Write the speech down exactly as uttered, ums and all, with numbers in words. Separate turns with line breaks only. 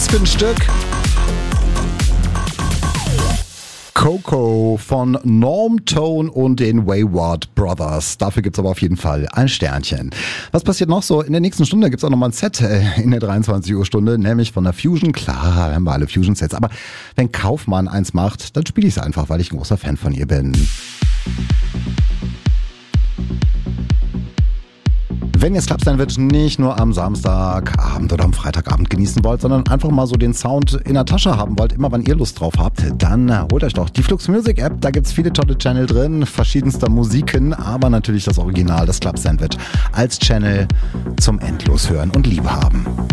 für ein Stück? Coco von Norm Tone und den Wayward Brothers. Dafür gibt's aber auf jeden Fall ein Sternchen. Was passiert noch so? In der nächsten Stunde gibt's auch nochmal ein Set in der dreiundzwanzig Uhr Stunde, nämlich von der Fusion. Klar, haben wir alle Fusion-Sets. Aber wenn Kaufmann eins macht, dann spiele ich es einfach, weil ich ein großer Fan von ihr bin. Wenn ihr Clubstyle wird nicht nur am Samstagabend oder am Freitagabend genießen wollt, sondern einfach mal so den Sound in der Tasche haben wollt, immer wann ihr Lust drauf habt, dann holt euch doch die Flux Music App. Da gibt's viele tolle Channel drin, verschiedenster Musiken, aber natürlich das Original, das Club Sandwich als Channel zum endlos hören und Liebe haben.